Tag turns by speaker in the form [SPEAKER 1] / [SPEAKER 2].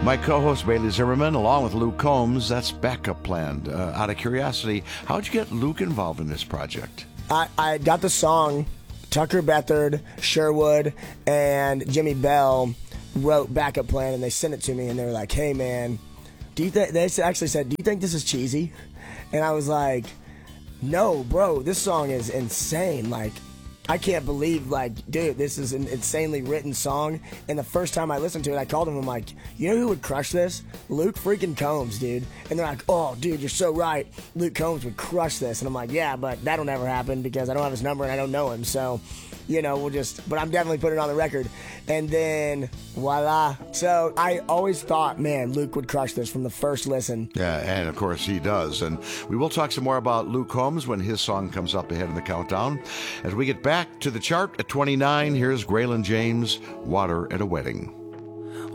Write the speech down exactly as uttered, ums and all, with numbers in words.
[SPEAKER 1] My co-host Bailey Zimmerman, along with Luke Combs. That's Backup Plan. Uh, out of curiosity, how'd you get Luke involved in this project?
[SPEAKER 2] I, I got the song. Tucker Bethard, Sherwood, and Jimmy Bell wrote Backup Plan, and they sent it to me, and they were like, hey, man, do you think, they actually said, do you think this is cheesy? And I was like, no, bro, this song is insane. Like, I can't believe, like, dude, this is an insanely written song. And the first time I listened to it, I called him, I'm like, you know who would crush this? Luke freaking Combs, dude. And they're like, oh, dude, you're so right. Luke Combs would crush this. And I'm like, yeah, but that'll never happen because I don't have his number and I don't know him. So, you know, we'll just, but I'm definitely putting it on the record. And then, voila. So I always thought, man, Luke would crush this from the first listen.
[SPEAKER 1] Yeah, and of course he does. And we will talk some more about Luke Combs when his song comes up ahead in the countdown. As we get back to the chart at twenty-nine, here's Graylin James, Water at a Wedding.